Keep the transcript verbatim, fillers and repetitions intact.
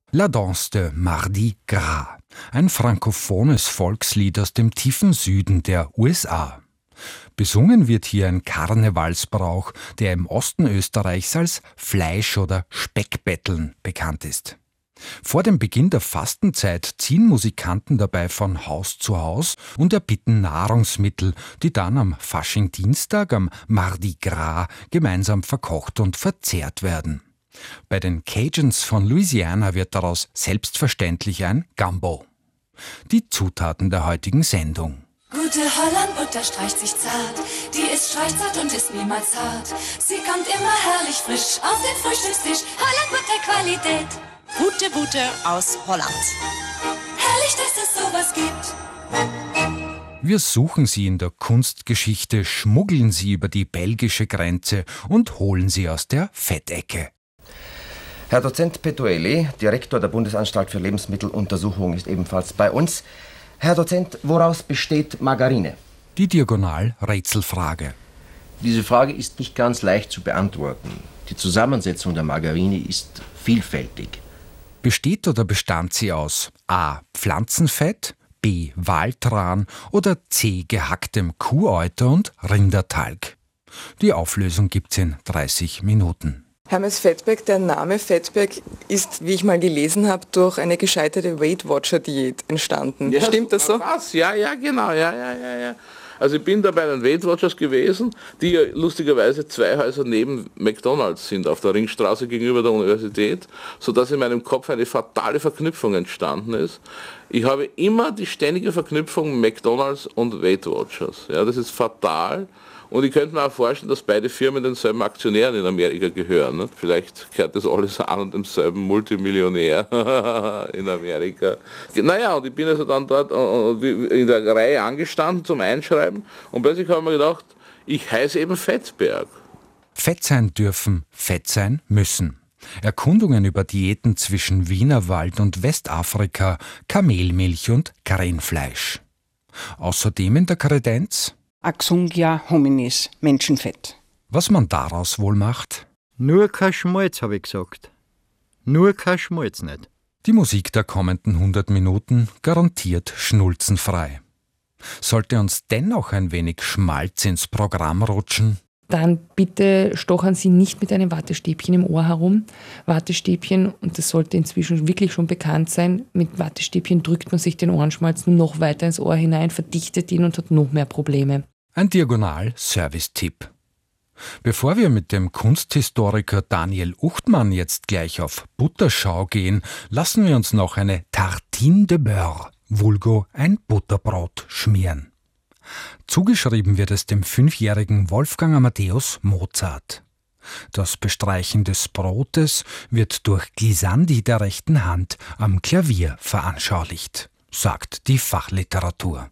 La Danse de Mardi Gras, ein frankophones Volkslied aus dem tiefen Süden der U S A. Besungen wird hier ein Karnevalsbrauch, der im Osten Österreichs als Fleisch- oder Speckbetteln bekannt ist. Vor dem Beginn der Fastenzeit ziehen Musikanten dabei von Haus zu Haus und erbitten Nahrungsmittel, die dann am Faschingdienstag, am Mardi Gras, gemeinsam verkocht und verzehrt werden. Bei den Cajuns von Louisiana wird daraus selbstverständlich ein Gumbo. Die Zutaten der heutigen Sendung. Gute Hollandbutter streicht sich zart, die ist streichzart und ist niemals hart. Sie kommt immer herrlich frisch auf den Frühstückstisch. Hollandbutter Qualität. Gute Butter aus Holland. Herrlich, dass es sowas gibt. Wir suchen sie in der Kunstgeschichte, schmuggeln sie über die belgische Grenze und holen sie aus der Fettecke. Herr Dozent Petuelli, Direktor der Bundesanstalt für Lebensmitteluntersuchung, ist ebenfalls bei uns. Herr Dozent, woraus besteht Margarine? Die Diagonal-Rätselfrage. Diese Frage ist nicht ganz leicht zu beantworten. Die Zusammensetzung der Margarine ist vielfältig. Besteht oder bestand sie aus A. Pflanzenfett, B. Waltran oder C. gehacktem Kuhäuter und Rindertalg? Die Auflösung gibt's in dreißig Minuten. Hermes Fettberg, der Name Fettberg ist, wie ich mal gelesen habe, durch eine gescheiterte Weight Watcher Diät entstanden. Ja, Stimmt das so? Was? Ja, ja, genau, ja, ja, ja, ja. Also ich bin da bei den Weight Watchers gewesen, die ja lustigerweise zwei Häuser neben McDonald's sind, auf der Ringstraße gegenüber der Universität, sodass in meinem Kopf eine fatale Verknüpfung entstanden ist. Ich habe immer die ständige Verknüpfung McDonald's und Weight Watchers. Ja, das ist fatal. Und ich könnte mir auch vorstellen, dass beide Firmen denselben Aktionären in Amerika gehören. Ne? Vielleicht gehört das alles an und demselben Multimillionär in Amerika. Naja, und ich bin also dann dort in der Reihe angestanden zum Einschreiben und plötzlich habe ich mir gedacht, ich heiße eben Fettberg. Fett sein dürfen, fett sein müssen. Erkundungen über Diäten zwischen Wienerwald und Westafrika, Kamelmilch und Krenfleisch. Außerdem in der Kredenz Axungia hominis, Menschenfett. Was man daraus wohl macht? Nur kein Schmalz, habe ich gesagt. Nur kein Schmalz nicht. Die Musik der kommenden hundert Minuten garantiert schnulzenfrei. Sollte uns dennoch ein wenig Schmalz ins Programm rutschen? Dann bitte stochern Sie nicht mit einem Wattestäbchen im Ohr herum. Wattestäbchen, und das sollte inzwischen wirklich schon bekannt sein, mit Wattestäbchen drückt man sich den Ohrenschmalz nur noch weiter ins Ohr hinein, verdichtet ihn und hat noch mehr Probleme. Ein Diagonal-Service-Tipp. Bevor wir mit dem Kunsthistoriker Daniel Uchtmann jetzt gleich auf Butterschau gehen, lassen wir uns noch eine Tartine de Beurre, vulgo ein Butterbrot, schmieren. Zugeschrieben wird es dem fünfjährigen Wolfgang Amadeus Mozart. Das Bestreichen des Brotes wird durch Glissandi der rechten Hand am Klavier veranschaulicht, sagt die Fachliteratur.